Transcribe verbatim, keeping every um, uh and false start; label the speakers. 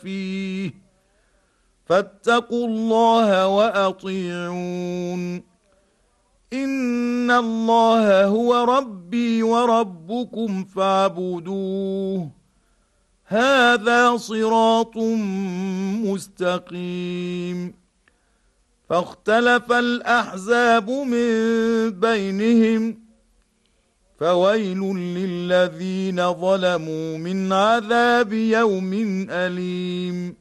Speaker 1: فيه فاتقوا الله وأطيعون إن الله هو ربي وربكم فاعبدوه هذا صراط مستقيم فاختلف الأحزاب من بينهم فويل للذين ظلموا من عذاب يوم أليم